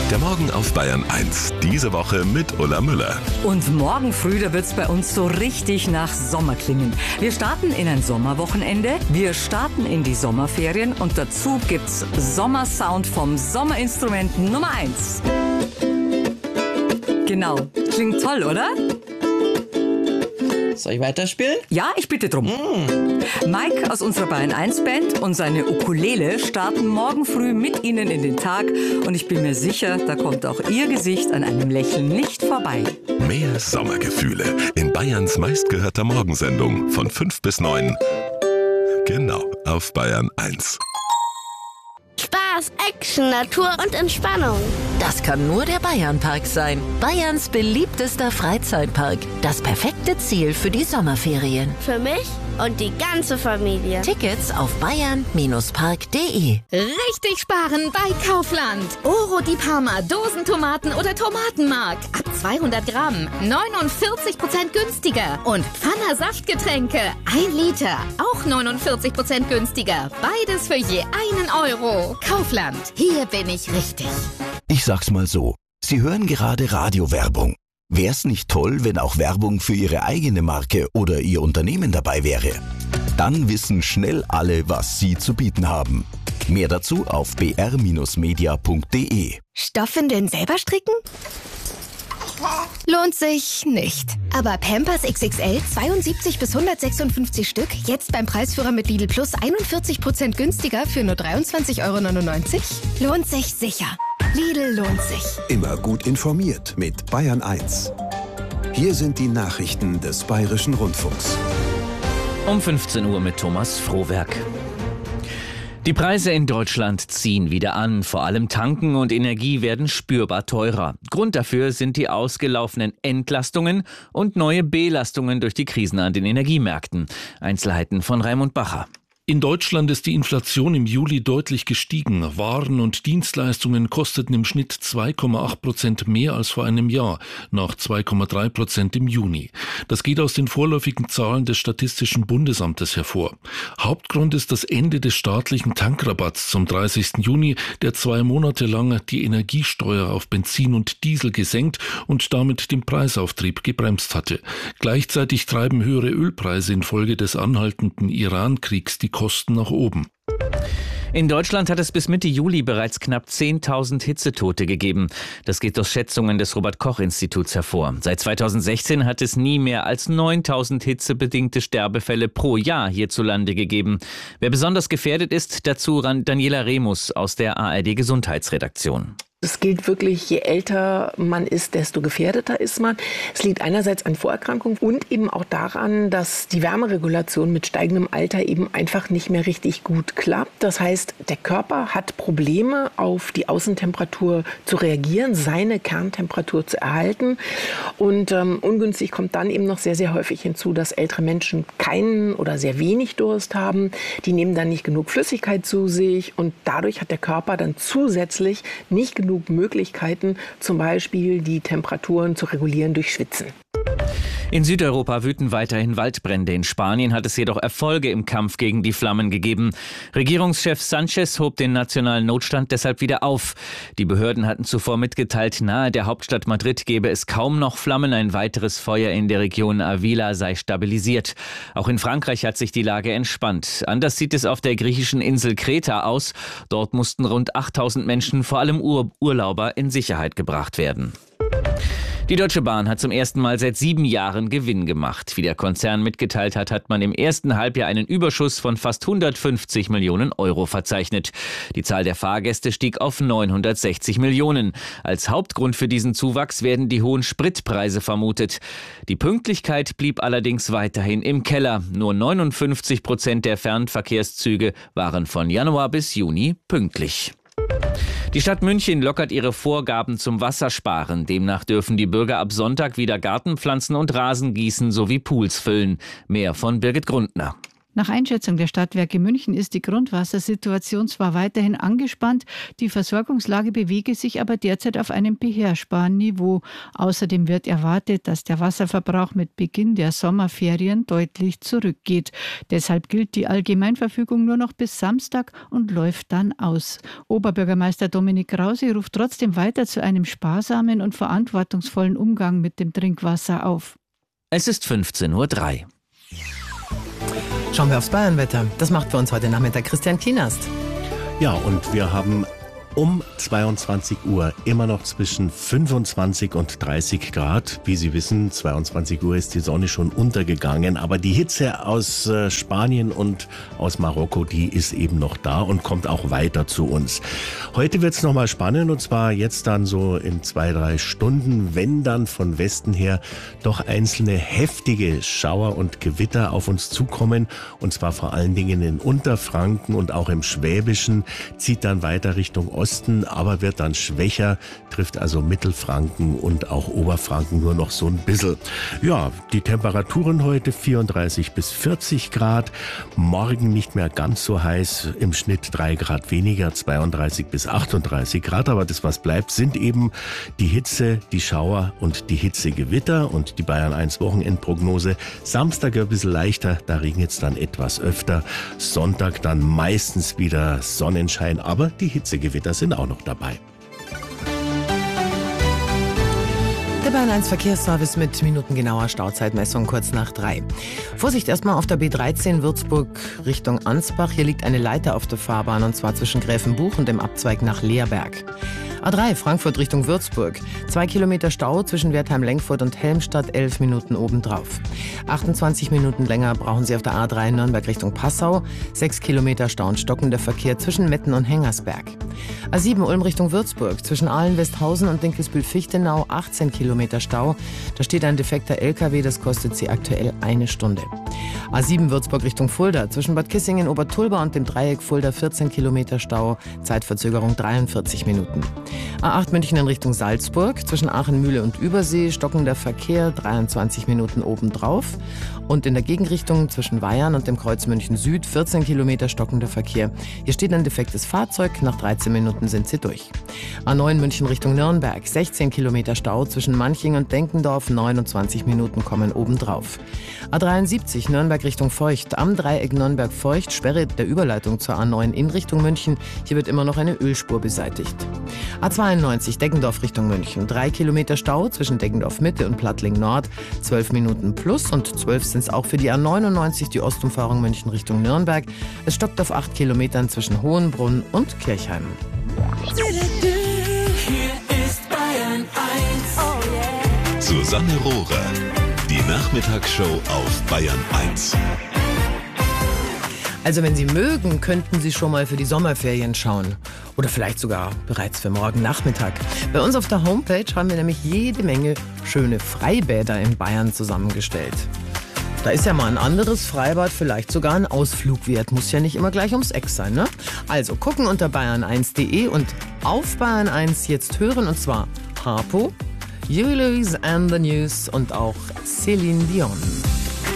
Der Morgen auf Bayern 1. Diese Woche mit Ulla Müller. Und morgen früh, da wird's bei uns so richtig nach Sommer klingen. Wir starten in ein Sommerwochenende, wir starten in die Sommerferien und dazu gibt's Sommersound vom Sommerinstrument Nummer 1. Genau, klingt toll, oder? Soll ich weiterspielen? Ja, ich bitte drum. Mike aus unserer Bayern 1 Band und seine Ukulele starten morgen früh mit Ihnen in den Tag. Und ich bin mir sicher, da kommt auch Ihr Gesicht an einem Lächeln nicht vorbei. Mehr Sommergefühle in Bayerns meistgehörter Morgensendung von 5 bis 9. Genau, auf Bayern 1. Spaß, Action, Natur und Entspannung. Das kann nur der Bayernpark sein. Bayerns beliebtester Freizeitpark. Das perfekte Ziel für die Sommerferien. Für mich und die ganze Familie. Tickets auf bayern-park.de. Richtig sparen bei Kaufland. Oro di Parma, Dosentomaten oder Tomatenmark. Ab 200 Gramm 49% günstiger. Und Pfanner Saftgetränke 1 Liter. Auch 49% günstiger. Beides für je 1 Euro. Kaufland. Hier bin ich richtig. Ich sag's mal so, Sie hören gerade Radiowerbung. Wär's nicht toll, wenn auch Werbung für Ihre eigene Marke oder Ihr Unternehmen dabei wäre? Dann wissen schnell alle, was Sie zu bieten haben. Mehr dazu auf br-media.de. Stoffwindeln selber stricken? Lohnt sich nicht. Aber Pampers XXL 72 bis 156 Stück, jetzt beim Preisführer mit Lidl Plus 41% günstiger für nur 23,99 Euro. Lohnt sich sicher. Lidl lohnt sich. Immer gut informiert mit Bayern 1. Hier sind die Nachrichten des Bayerischen Rundfunks. Um 15 Uhr mit Thomas Frohwerk. Die Preise in Deutschland ziehen wieder an. Vor allem Tanken und Energie werden spürbar teurer. Grund dafür sind die ausgelaufenen Entlastungen und neue Belastungen durch die Krisen an den Energiemärkten. Einzelheiten von Raimund Bacher. In Deutschland ist die Inflation im Juli deutlich gestiegen. Waren und Dienstleistungen kosteten im Schnitt 2,8% mehr als vor einem Jahr, nach 2,3% im Juni. Das geht aus den vorläufigen Zahlen des Statistischen Bundesamtes hervor. Hauptgrund ist das Ende des staatlichen Tankrabatts zum 30. Juni, der 2 Monate lang die Energiesteuer auf Benzin und Diesel gesenkt und damit den Preisauftrieb gebremst hatte. Gleichzeitig treiben höhere Ölpreise infolge des anhaltenden Iran-Kriegs die Kosten nach oben. In Deutschland hat es bis Mitte Juli bereits knapp 10.000 Hitzetote gegeben. Das geht aus Schätzungen des Robert-Koch-Instituts hervor. Seit 2016 hat es nie mehr als 9.000 hitzebedingte Sterbefälle pro Jahr hierzulande gegeben. Wer besonders gefährdet ist, dazu Daniela Remus aus der ARD-Gesundheitsredaktion. Es gilt wirklich, je älter man ist, desto gefährdeter ist man. Es liegt einerseits an Vorerkrankungen und eben auch daran, dass die Wärmeregulation mit steigendem Alter eben einfach nicht mehr richtig gut klappt. Das heißt, der Körper hat Probleme, auf die Außentemperatur zu reagieren, seine Kerntemperatur zu erhalten. Und ungünstig kommt dann eben noch sehr, sehr häufig hinzu, dass ältere Menschen keinen oder sehr wenig Durst haben. Die nehmen dann nicht genug Flüssigkeit zu sich und dadurch hat der Körper dann zusätzlich nicht genug Möglichkeiten, zum Beispiel die Temperaturen zu regulieren durch Schwitzen. In Südeuropa wüten weiterhin Waldbrände. In Spanien hat es jedoch Erfolge im Kampf gegen die Flammen gegeben. Regierungschef Sánchez hob den nationalen Notstand deshalb wieder auf. Die Behörden hatten zuvor mitgeteilt, nahe der Hauptstadt Madrid gebe es kaum noch Flammen. Ein weiteres Feuer in der Region Avila sei stabilisiert. Auch in Frankreich hat sich die Lage entspannt. Anders sieht es auf der griechischen Insel Kreta aus. Dort mussten rund 8.000 Menschen, vor allem Urlauber, in Sicherheit gebracht werden. Die Deutsche Bahn hat zum ersten Mal seit 7 Jahren Gewinn gemacht. Wie der Konzern mitgeteilt hat, hat man im ersten Halbjahr einen Überschuss von fast 150 Millionen Euro verzeichnet. Die Zahl der Fahrgäste stieg auf 960 Millionen. Als Hauptgrund für diesen Zuwachs werden die hohen Spritpreise vermutet. Die Pünktlichkeit blieb allerdings weiterhin im Keller. Nur 59% der Fernverkehrszüge waren von Januar bis Juni pünktlich. Die Stadt München lockert ihre Vorgaben zum Wassersparen. Demnach dürfen die Bürger ab Sonntag wieder Gartenpflanzen und Rasen gießen sowie Pools füllen. Mehr von Birgit Grundner. Nach Einschätzung der Stadtwerke München ist die Grundwassersituation zwar weiterhin angespannt, die Versorgungslage bewege sich aber derzeit auf einem beherrschbaren Niveau. Außerdem wird erwartet, dass der Wasserverbrauch mit Beginn der Sommerferien deutlich zurückgeht. Deshalb gilt die Allgemeinverfügung nur noch bis Samstag und läuft dann aus. Oberbürgermeister Dominik Krause ruft trotzdem weiter zu einem sparsamen und verantwortungsvollen Umgang mit dem Trinkwasser auf. Es ist 15:03 Uhr. Schauen wir aufs Bayernwetter. Das macht für uns heute Nachmittag Christian Kienast. Ja, und wir haben um 22 Uhr immer noch zwischen 25 und 30 Grad. Wie Sie wissen, 22 Uhr ist die Sonne schon untergegangen. Aber die Hitze aus Spanien und aus Marokko, die ist eben noch da und kommt auch weiter zu uns. Heute wird es nochmal spannend, und zwar jetzt dann so in 2-3 Stunden, wenn dann von Westen her doch einzelne heftige Schauer und Gewitter auf uns zukommen. Und zwar vor allen Dingen in Unterfranken und auch im Schwäbischen, zieht dann weiter Richtung Osten, aber wird dann schwächer, trifft also Mittelfranken und auch Oberfranken nur noch so ein bisschen. Ja, die Temperaturen heute 34 bis 40 Grad, morgen nicht mehr ganz so heiß, im Schnitt 3 Grad weniger, 32 bis 38 Grad, aber das, was bleibt, sind eben die Hitze, die Schauer und die Hitzegewitter und die Bayern 1 Wochenendprognose. Samstag ein bisschen leichter, da regnet es dann etwas öfter, Sonntag dann meistens wieder Sonnenschein, aber die Hitzegewitter sind auch noch dabei. Der Bayern 1 Verkehrsservice mit minutengenauer Stauzeitmessung kurz nach 3. Vorsicht erstmal auf der B13 Würzburg Richtung Ansbach. Hier liegt eine Leiter auf der Fahrbahn, und zwar zwischen Gräfenbuch und dem Abzweig nach Leerberg. A3 Frankfurt Richtung Würzburg. 2 Kilometer Stau zwischen Wertheim-Lengfurt und Helmstadt, 11 Minuten obendrauf. 28 Minuten länger brauchen Sie auf der A3 Nürnberg Richtung Passau. 6 Kilometer Stau und stockender Verkehr zwischen Metten und Hengersberg. A7 Ulm Richtung Würzburg. Zwischen Aalen-Westhausen und Dinkelsbühl-Fichtenau 18 Kilometer Stau. Da steht ein defekter LKW, das kostet Sie aktuell 1 Stunde. A7 Würzburg Richtung Fulda. Zwischen Bad Kissingen, Obertulba und dem Dreieck Fulda 14 Kilometer Stau. Zeitverzögerung 43 Minuten. A8 München in Richtung Salzburg. Zwischen Aachen-Mühle und Übersee stockender Verkehr, 23 Minuten obendrauf. Und in der Gegenrichtung zwischen Weyarn und dem Kreuz München Süd 14 Kilometer stockender Verkehr. Hier steht ein defektes Fahrzeug. Nach 13 Minuten sind Sie durch. A9 München Richtung Nürnberg. 16 Kilometer Stau zwischen Manching und Denkendorf. 29 Minuten kommen obendrauf. A73 Nürnberg Richtung Feucht. Am Dreieck Nürnberg-Feucht Sperre der Überleitung zur A9 in Richtung München. Hier wird immer noch eine Ölspur beseitigt. A92 Deggendorf Richtung München. 3 Kilometer Stau zwischen Deggendorf Mitte und Plattling Nord. 12 Minuten plus, und 12 sind es auch für die A99, die Ostumfahrung München Richtung Nürnberg. Es stockt auf 8 Kilometern zwischen Hohenbrunn und Kirchheim. Hier ist Bayern 1. Susanne Rohrer. Die Nachmittagsshow auf Bayern 1. Also wenn Sie mögen, könnten Sie schon mal für die Sommerferien schauen. Oder vielleicht sogar bereits für morgen Nachmittag. Bei uns auf der Homepage haben wir nämlich jede Menge schöne Freibäder in Bayern zusammengestellt. Da ist ja mal ein anderes Freibad vielleicht sogar ein Ausflug wert. Muss ja nicht immer gleich ums Eck sein, ne? Also gucken unter bayern1.de und auf Bayern 1 jetzt hören, und zwar Harpo, Julius and the News und auch Céline Dion.